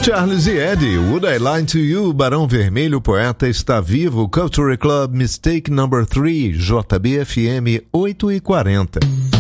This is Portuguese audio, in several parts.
Charles e Eddie, Would I Lie to You, Barão Vermelho, Poeta Está Vivo, Culture Club, Mistake Number 3, JBFM 8h40.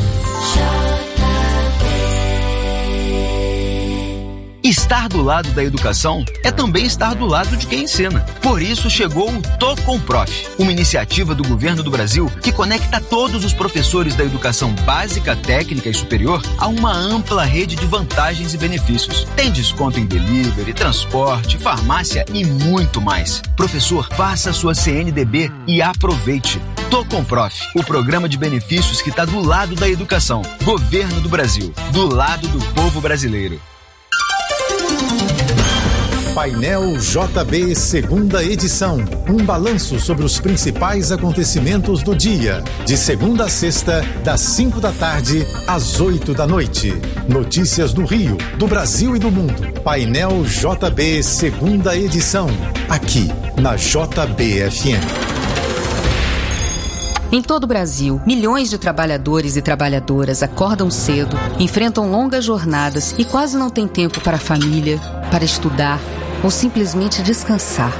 Estar do lado da educação é também estar do lado de quem ensina. Por isso chegou o Tô com Prof, uma iniciativa do governo do Brasil que conecta todos os professores da educação básica, técnica e superior a uma ampla rede de vantagens e benefícios. Tem desconto em delivery, transporte, farmácia e muito mais. Professor, faça sua CNDB e aproveite. Tô com Prof, o programa de benefícios que está do lado da educação. Governo do Brasil, do lado do povo brasileiro. Painel JB, segunda edição. Um balanço sobre os principais acontecimentos do dia. De segunda a sexta, das 5 da tarde às 8 da noite. Notícias do Rio, do Brasil e do mundo. Painel JB, segunda edição. Aqui, na JBFM. Em todo o Brasil, milhões de trabalhadores e trabalhadoras acordam cedo, enfrentam longas jornadas e quase não têm tempo para a família, para estudar ou simplesmente descansar.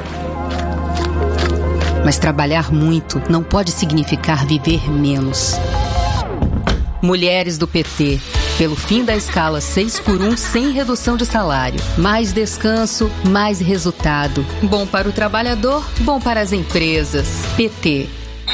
Mas trabalhar muito não pode significar viver menos. Mulheres do PT, pelo fim da escala 6x1 sem redução de salário. Mais descanso, mais resultado. Bom para o trabalhador, bom para as empresas. PT.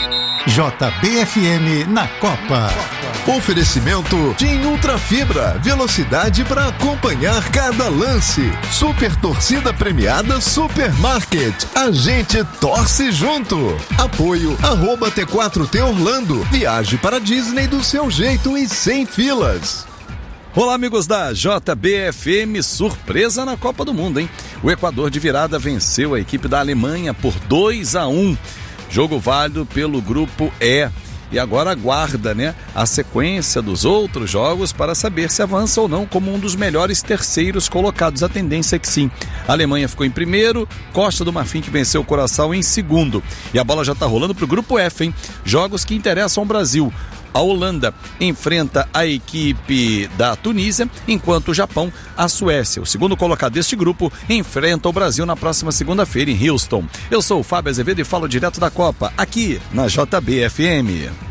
JBFM na Copa. Oferecimento TIM Ultra Fibra, velocidade para acompanhar cada lance. Super torcida premiada Supermarket. A gente torce junto. Apoio @T4T Orlando. Viaje para Disney do seu jeito e sem filas. Olá, amigos da JBFM, surpresa na Copa do Mundo, hein? O Equador de virada venceu a equipe da Alemanha por 2-1. Jogo válido pelo grupo E. E agora aguarda, a sequência dos outros jogos para saber se avança ou não como um dos melhores terceiros colocados. A tendência é que sim. A Alemanha ficou em primeiro, Costa do Marfim, que venceu o Curaçao, em segundo. E a bola já está rolando para o grupo F, hein? Jogos que interessam ao Brasil. A Holanda enfrenta a equipe da Tunísia, enquanto o Japão, a Suécia. O segundo colocado deste grupo enfrenta o Brasil na próxima segunda-feira em Houston. Eu sou o Fábio Azevedo e falo direto da Copa, aqui na JBFM.